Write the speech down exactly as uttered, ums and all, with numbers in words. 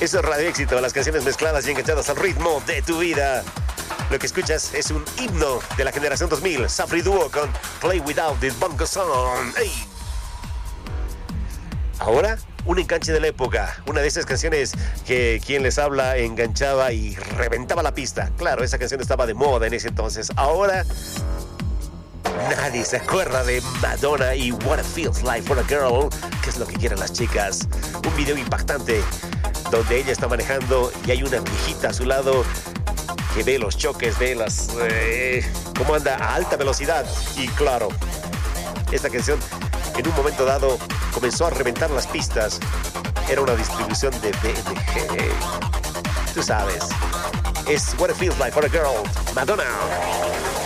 Eso es Radio Éxito, las canciones mezcladas y enganchadas al ritmo de tu vida. Lo que escuchas es un himno de la generación dos mil, Safri Duo con Play Without the Bongo Song. ¡Ey! Ahora, un enganche de la época, una de esas canciones que quien les habla enganchaba y reventaba la pista. Claro, esa canción estaba de moda en ese entonces. Ahora, nadie se acuerda de Madonna y What It Feels Like for a Girl, que es lo que quieren las chicas. Un video impactante donde ella está manejando y hay una viejita a su lado que ve los choques, ve las... Eh, cómo anda a alta velocidad. Y claro, esta canción en un momento dado comenzó a reventar las pistas. Era una distribución de B M G. Tú sabes. Es What It Feels Like for a Girl, Madonna.